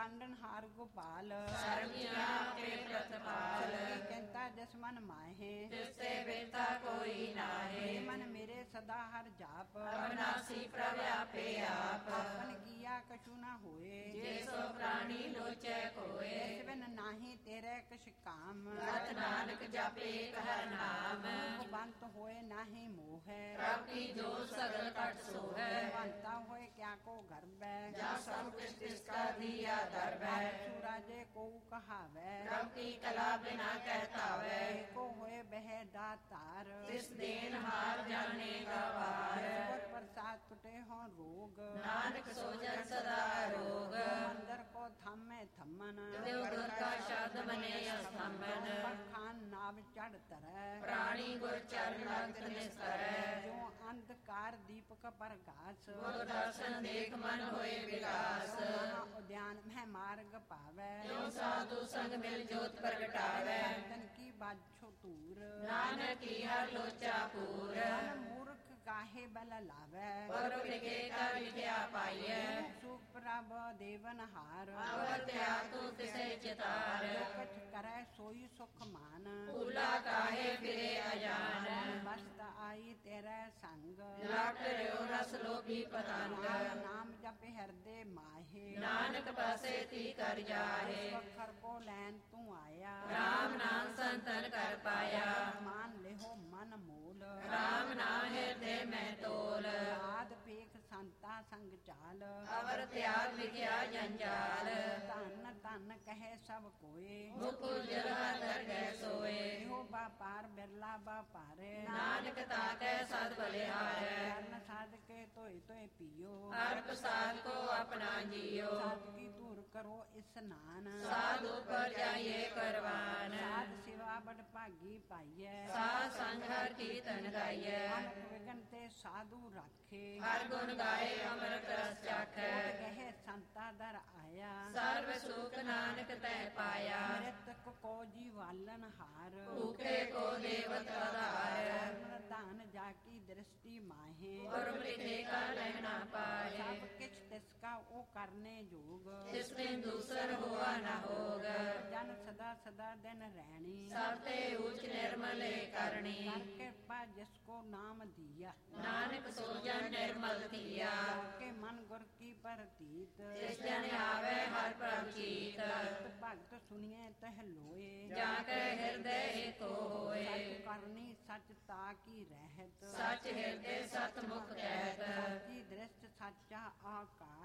पालनहार गोपाल सर्वज्ञा के प्रतिपाल सबकी चिंता जस मन माहे जिससे बिरता कोई नाहे मन मेरे सदा हर जाप अविनाशी प्रव्यापे आप आपन किया कछु न होए जे सो प्राणी लोचै कोय जिस बिन नाही तेरे कछ काम रत नानक जपे हर नाम बंत होए नाही मोह प्रभ की जो सगल कट सोहै बनता होए क्या को गर्भ जा सब कुछ तिसका दिया दर्भ सूराजे को कहावे प्रभ की कला बिना कहता वै को होए बह दातार तिस देन हार जाने का वार भगवत प्रसाद टूटे हो रोग नानक सोजन सदा रोग मंदिर को थमे थमन देव गुर का शब्द मने स्तंभन खान नाव चढ़ तरह प्राणी गुर चरण लग निस्तर जो अंधकार दीपक प्रकाश गुर दर्शन देख मन होए विकास उद्यान में मार्ग पावे जो साधु संग मिल जोत प्रगटावे तन की बाछो तूर नानक की हर लोचा पूर मन मूर्ख काहे बल लावे और के कर विद्या पाइए सुख प्रभ देवन हार अवर त्याग तू तिसे चितार जो कछ करे सोई सुख मान भूला काहे फिरे अजान मस्त आई तेरे संग लाट रयो रस लोभी पतंग नाम जप हृदय माहे नानक पासे ती कर जाहे अखर को लैन तू आया राम नाम संतन कर पाया मान लेहो मन मूल राम नाम हृदय में तोल आद पेख संता संग चाल अवर त्याग विद्या जंजाल धन धन कहे सब कोई मुकुल जलहर दरगह सोए हो बापार बिरला बापारे नानक ताकै सद बलिहार चरण साध के तोय पियो हर प्रसाद को अपना जियो सादगी दूर करो स्नान साधु पर जाइए करवान साध सेवा बड़ भागी पाइए साध संग हर कीर्तन गाइए अनक विघन ते साधु राखे हर गुण गाए अमृत रस चाखै कहे संता दर आया सर्व सुख नानक तै पाया मृतक को जीवालन हार भूखे को देवत आधार दान जाकी दृष्टि माहे और मृथे का रहना पाए सब किछ तिसका ओ करने जोग जिसमें दूसर हुआ न होगा जन सदा सदा दिन रहनी सबते उच्च निर्मले करनी कर कृपा जिसको नाम दिया नानक सोजन निर्मल दिया के मन गुर की प्रतीत जिस जन आवे हर प्रभ चीत भगत सुनिए तह लोए जाके हृदय को होए सच करनी सच ताकी रहत सच हृदय सत मुख कहत की दृष्ट सच्चा आकार